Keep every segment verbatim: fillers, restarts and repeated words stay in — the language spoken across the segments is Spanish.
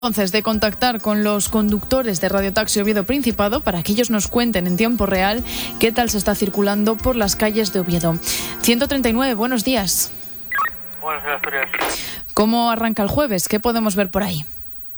Entonces, de contactar con los conductores de Radio Taxi Oviedo Principado para que ellos nos cuenten en tiempo real qué tal se está circulando por las calles de Oviedo. ciento treinta y nueve, buenos días. Buenos días, Asturias. ¿Cómo arranca el jueves? ¿Qué podemos ver por ahí?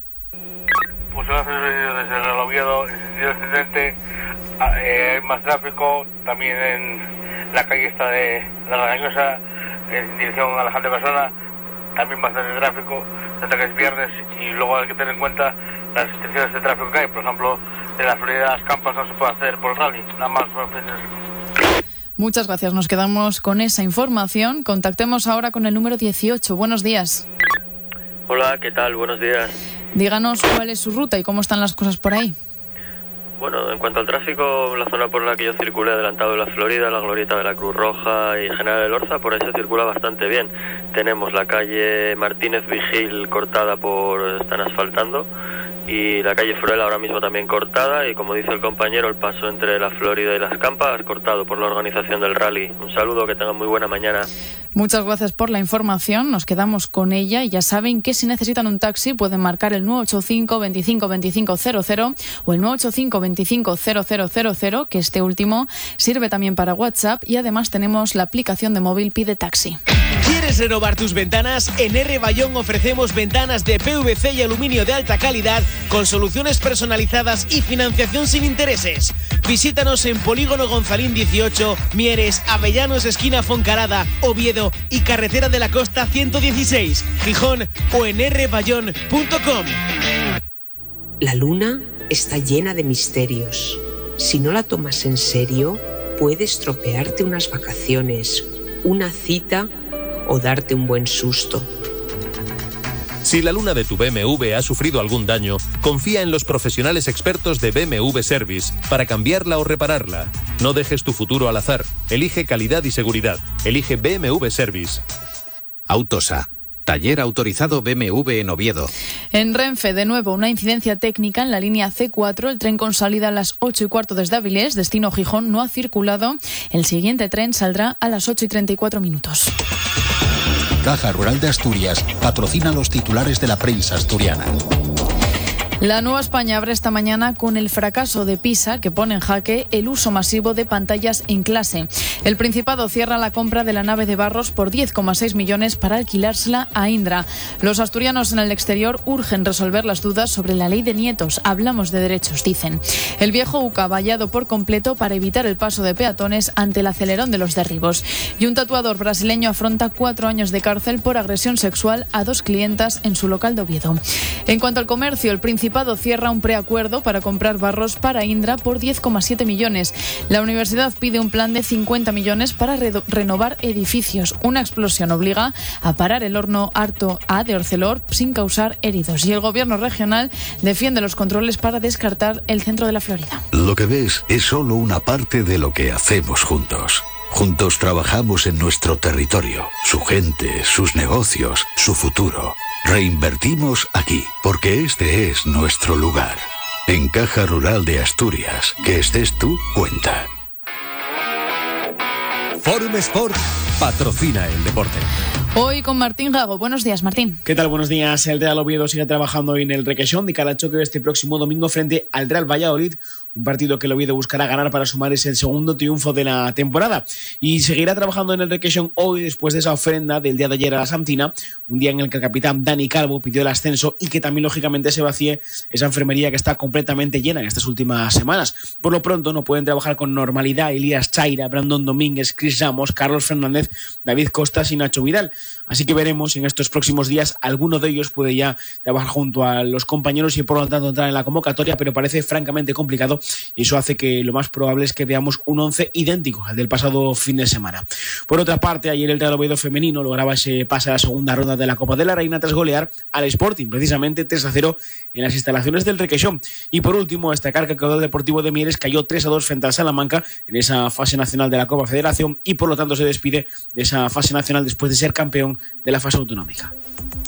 Pues gracias desde el Oviedo, en sentido ascendente, eh, hay más tráfico, también en la calle esta de La Ragañosa, en dirección a la Alejandro Casona, también bastante tráfico, hasta que es viernes, y luego hay que tener en cuenta las restricciones de tráfico que hay. Por ejemplo, en la Florida las campas no se puede hacer por rally, nada más por fines. Muchas gracias, nos quedamos con esa información. Contactemos ahora con el número dieciocho. Buenos días. Hola, ¿qué tal? Buenos días. Díganos cuál es su ruta y cómo están las cosas por ahí. Bueno, en cuanto al tráfico, la zona por la que yo circulé, adelantado de la Florida, la glorieta de la Cruz Roja y General Elorza, por ahí se circula bastante bien. Tenemos la calle Martínez Vigil cortada por... están asfaltando, y la calle Forel ahora mismo también cortada, y como dice el compañero, el paso entre la Florida y las Campas cortado por la organización del rally. Un saludo, que tengan muy buena mañana. Muchas gracias por la información, nos quedamos con ella y ya saben que si necesitan un taxi pueden marcar el nueve ocho cinco, veinticinco, veinticinco, cero cero o el nueve ocho cinco, veinticinco, cero cero cero cero, que este último sirve también para WhatsApp, y además tenemos la aplicación de móvil Pide Taxi. ¿Quieres renovar tus ventanas? En R. Bayón ofrecemos ventanas de P V C y aluminio de alta calidad con soluciones personalizadas y financiación sin intereses. Visítanos en Polígono Gonzalín dieciocho, Mieres, Avellanos esquina Foncarada, Oviedo y Carretera de la Costa ciento dieciséis, Gijón, o en r bayón punto com. La luna está llena de misterios. Si no la tomas en serio, puede estropearte unas vacaciones, una cita o darte un buen susto. Si la luna de tu B M W ha sufrido algún daño, confía en los profesionales expertos de B M W Service para cambiarla o repararla. No dejes tu futuro al azar. Elige calidad y seguridad. Elige B M W Service. Autosa, taller autorizado B M W en Oviedo. En Renfe, de nuevo, una incidencia técnica en la línea C cuatro. El tren con salida a las ocho y cuarto desde Avilés, destino Gijón, no ha circulado. El siguiente tren saldrá a las ocho y treinta y cuatro minutos. Caja Rural de Asturias patrocina los titulares de la prensa asturiana. La Nueva España abre esta mañana con el fracaso de PISA, que pone en jaque el uso masivo de pantallas en clase. El Principado cierra la compra de la nave de Barros por diez coma seis millones para alquilársela a Indra. Los asturianos en el exterior urgen resolver las dudas sobre la ley de nietos. Hablamos de derechos, dicen. El viejo U C A vallado por completo para evitar el paso de peatones ante el acelerón de los derribos. Y un tatuador brasileño afronta cuatro años de cárcel por agresión sexual a dos clientas en su local de Oviedo. En cuanto al comercio, el Principado cierra un preacuerdo para comprar barros para Indra por diez coma siete millones. La universidad pide un plan de cincuenta millones para re- renovar edificios. Una explosión obliga a parar el horno Arto A de Orcelor sin causar heridos. Y el gobierno regional defiende los controles para descartar el centro de la Florida. Lo que ves es solo una parte de lo que hacemos juntos. Juntos trabajamos en nuestro territorio, su gente, sus negocios, su futuro. Reinvertimos aquí, porque este es nuestro lugar. En Caja Rural de Asturias, que estés tú, cuenta. Forum Sport patrocina el deporte. Hoy con Martín Gago. Buenos días, Martín. ¿Qué tal? Buenos días. El Real Oviedo sigue trabajando en el Requesón de cara al choque de este próximo domingo frente al Real Valladolid, un partido que el Oviedo buscará ganar para sumar ese segundo triunfo de la temporada. Y seguirá trabajando en el Requesón hoy después de esa ofrenda del día de ayer a la Santina, un día en el que el capitán Dani Calvo pidió el ascenso y que también lógicamente se vacíe esa enfermería que está completamente llena en estas últimas semanas. Por lo pronto no pueden trabajar con normalidad Elías Chaira, Brandon Domínguez, Chris Ramos, Carlos Fernández, David Costas y Nacho Vidal. Así que veremos si en estos próximos días alguno de ellos puede ya trabajar junto a los compañeros y por lo tanto entrar en la convocatoria, pero parece francamente complicado y eso hace que lo más probable es que veamos un once idéntico al del pasado fin de semana. Por otra parte, ayer el Real Oviedo femenino lograba ese pase a la segunda ronda de la Copa de la Reina tras golear al Sporting, precisamente tres a cero en las instalaciones del Requesón. Y por último, destacar que el Caudal Deportivo de Mieres cayó tres a dos frente al Salamanca en esa fase nacional de la Copa Federación y por lo tanto se despide de esa fase nacional después de ser campeón de la fase autonómica.